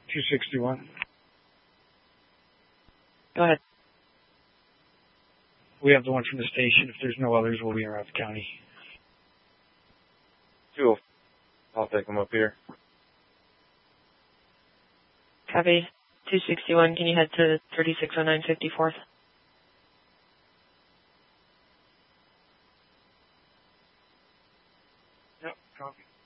261. Go ahead. We have the one from the station. If there's no others, we'll be around the county. Cool. I'll take them up here. Copy. 261, can you head to 3609 54th? Yep, copy.